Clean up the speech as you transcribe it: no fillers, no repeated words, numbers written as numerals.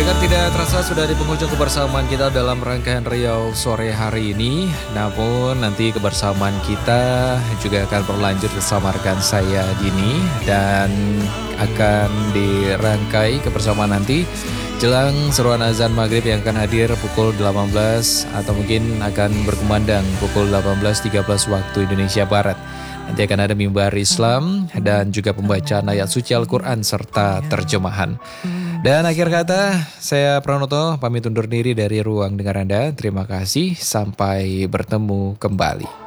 Pendengar tidak terasa sudah di penghujung kebersamaan kita dalam rangkaian Riau sore hari ini. Namun nanti kebersamaan kita juga akan berlanjut bersama rekan saya Dini. Dan akan dirangkai kebersamaan nanti jelang seruan azan maghrib yang akan hadir pukul 18 atau mungkin akan berkumandang pukul 18.13 waktu Indonesia Barat. Nanti akan ada mimbar Islam dan juga pembacaan ayat suci Al-Quran serta terjemahan. Dan akhir kata, saya Pranoto pamit undur diri dari ruang dengar Anda. Terima kasih, sampai bertemu kembali.